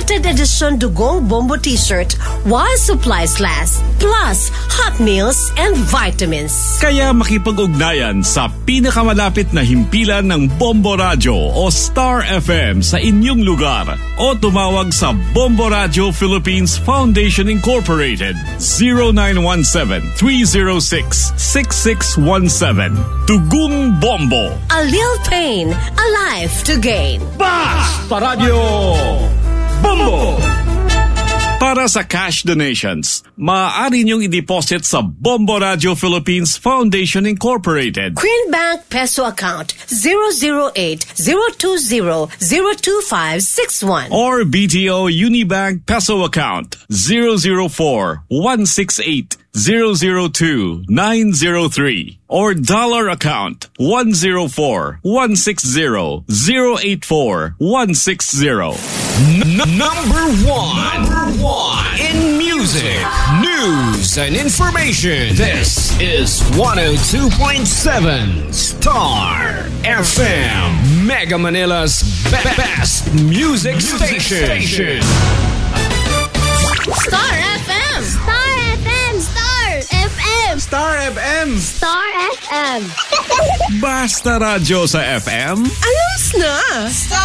limited edition Dugong Bombo t-shirt while supplies last. Plus, hot meals and vitamins. Kaya makipag-ugnayan sa pinakamalapit na himpilan ng Bombo Radio o Star FM sa inyong lugar o tumawag sa Bombo Radio Philippines Foundation Incorporated 0917-306-6617. Tugong Bombo. A little pain, a life to gain. Basta Radio Bombo! Para sa cash donations, maaari niyong i-deposit sa Bombo Radio Philippines Foundation Incorporated. Green Bank Peso Account 008-020-02561 or BDO Unibank Peso Account 004-168-002-903 or dollar account 104-160-084-160. Number one in music, news, and information. This is 102.7 Star FM, Mega Manila's best music station. Star FM! Star FM! Star FM! Star FM! Star FM! Basta Radio sa FM. Ayos na! Star